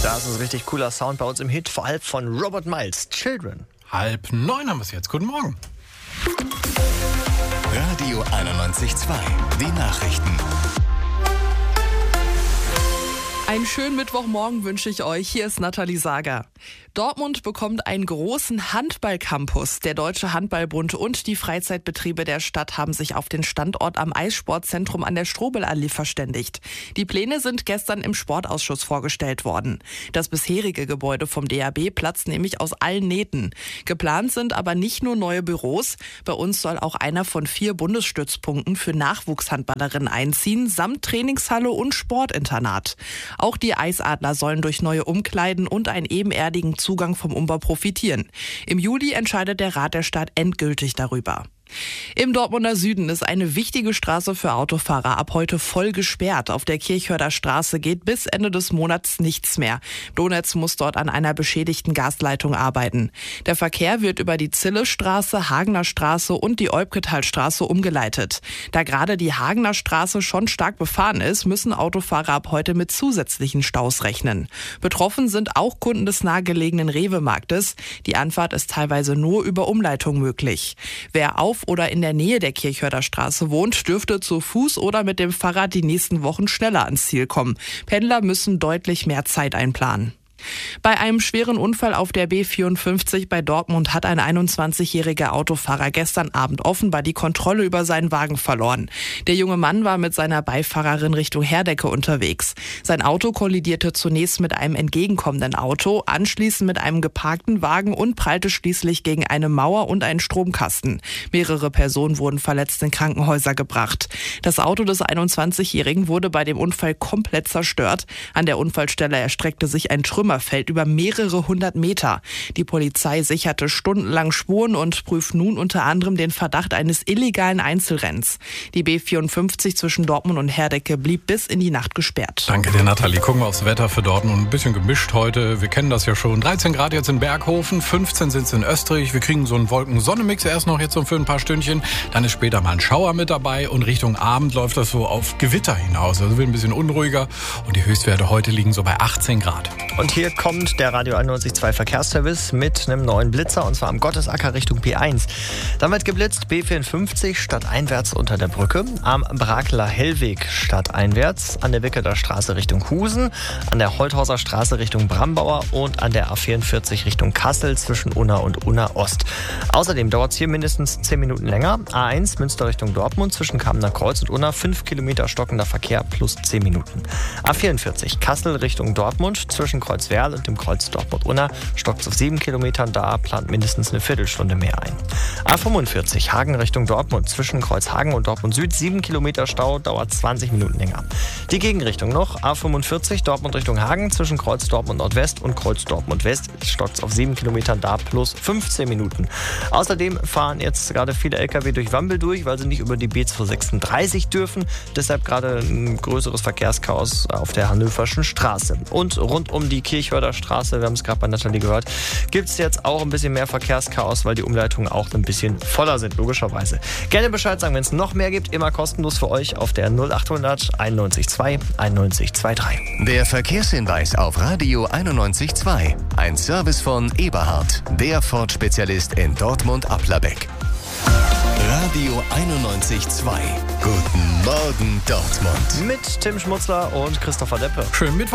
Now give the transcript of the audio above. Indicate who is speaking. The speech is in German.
Speaker 1: Das ist richtig cooler Sound bei uns im Hit, vor allem von Robert Miles, Children.
Speaker 2: 8:30 haben wir es jetzt. Guten Morgen.
Speaker 3: Radio 91.2, die Nachrichten.
Speaker 4: Einen schönen Mittwochmorgen wünsche ich euch. Hier ist Nathalie Sager. Dortmund bekommt einen großen Handballcampus. Der Deutsche Handballbund und die Freizeitbetriebe der Stadt haben sich auf den Standort am Eissportzentrum an der Strobelallee verständigt. Die Pläne sind gestern im Sportausschuss vorgestellt worden. Das bisherige Gebäude vom DHB platzt nämlich aus allen Nähten. Geplant sind aber nicht nur neue Büros. Bei uns soll auch einer von 4 Bundesstützpunkten für Nachwuchshandballerinnen einziehen, samt Trainingshalle und Sportinternat. Auch die Eisadler sollen durch neue Umkleiden und einen ebenerdigen Zugang vom Umbau profitieren. Im Juli entscheidet der Rat der Stadt endgültig darüber. Im Dortmunder Süden ist eine wichtige Straße für Autofahrer ab heute voll gesperrt. Auf der Kirchhörder Straße geht bis Ende des Monats nichts mehr. Donetz muss dort an einer beschädigten Gasleitung arbeiten. Der Verkehr wird über die Zillestraße, Hagener Straße und die Olbketalstraße umgeleitet. Da gerade die Hagener Straße schon stark befahren ist, müssen Autofahrer ab heute mit zusätzlichen Staus rechnen. Betroffen sind auch Kunden des nahegelegenen Rewe-Marktes. Die Anfahrt ist teilweise nur über Umleitung möglich. Wer auf oder in der Nähe der Kirchhörder Straße wohnt, dürfte zu Fuß oder mit dem Fahrrad die nächsten Wochen schneller ans Ziel kommen. Pendler müssen deutlich mehr Zeit einplanen. Bei einem schweren Unfall auf der B54 bei Dortmund hat ein 21-jähriger Autofahrer gestern Abend offenbar die Kontrolle über seinen Wagen verloren. Der junge Mann war mit seiner Beifahrerin Richtung Herdecke unterwegs. Sein Auto kollidierte zunächst mit einem entgegenkommenden Auto, anschließend mit einem geparkten Wagen und prallte schließlich gegen eine Mauer und einen Stromkasten. Mehrere Personen wurden verletzt in Krankenhäuser gebracht. Das Auto des 21-Jährigen wurde bei dem Unfall komplett zerstört. An der Unfallstelle erstreckte sich ein Trümmerfeld über mehrere hundert Meter. Die Polizei sicherte stundenlang Spuren und prüft nun unter anderem den Verdacht eines illegalen Einzelrenns. Die B54 zwischen Dortmund und Herdecke blieb bis in die Nacht gesperrt.
Speaker 2: Danke dir, Nathalie. Gucken wir aufs Wetter für Dortmund. Ein bisschen gemischt heute. Wir kennen das ja schon. 13 Grad jetzt in Berghofen, 15 sind es in Österreich. Wir kriegen so einen Wolken-Sonne-Mix erst noch jetzt so für ein paar Stündchen. Dann ist später mal ein Schauer mit dabei und Richtung Abend läuft das so auf Gewitter hinaus. Also wird ein bisschen unruhiger und die Höchstwerte heute liegen so bei 18 Grad.
Speaker 1: Und hier kommt der Radio 91.2 Verkehrsservice mit einem neuen Blitzer, und zwar am Gottesacker Richtung B1. Dann wird geblitzt B54 stadteinwärts unter der Brücke, am Brakeler Hellweg stadteinwärts, an der Wickeler Straße Richtung Husen, an der Holthauser Straße Richtung Brambauer und an der A44 Richtung Kassel zwischen Unna und Unna Ost. Außerdem dauert es hier mindestens 10 Minuten länger. A1 Münster Richtung Dortmund zwischen Kamener Kreuz und Unna 5 Kilometer stockender Verkehr plus 10 Minuten. A44 Kassel Richtung Dortmund zwischen Kreuzwerl und dem Kreuz Dortmund-Unna stockt es auf 7 Kilometern, da plant mindestens eine Viertelstunde mehr ein. A45 Hagen Richtung Dortmund zwischen Kreuzhagen und Dortmund Süd 7 Kilometer Stau, dauert 20 Minuten länger. Die Gegenrichtung noch, A45 Dortmund Richtung Hagen zwischen Kreuz Dortmund Nordwest und Kreuz Dortmund West stockt es auf 7 Kilometern, da plus 15 Minuten. Außerdem fahren jetzt gerade viele LKW durch Wambel durch, weil sie nicht über die B236 dürfen. Deshalb gerade ein größeres Verkehrschaos auf der Hannöverschen Straße. Und rund um die Kirchhörder Straße, wir haben es gerade bei Nathalie gehört, gibt es jetzt auch ein bisschen mehr Verkehrschaos, weil die Umleitungen auch ein bisschen voller sind, logischerweise. Gerne Bescheid sagen, wenn es noch mehr gibt, immer kostenlos für euch auf der 0800 91.2 91.23.
Speaker 3: Der Verkehrshinweis auf Radio 91.2. Ein Service von Eberhard, der Ford-Spezialist in Dortmund-Applerbeck. Radio 91.2. Guten Morgen, Dortmund.
Speaker 1: Mit Tim Schmutzler und Christopher Deppe.
Speaker 2: Schönen Mittwoch.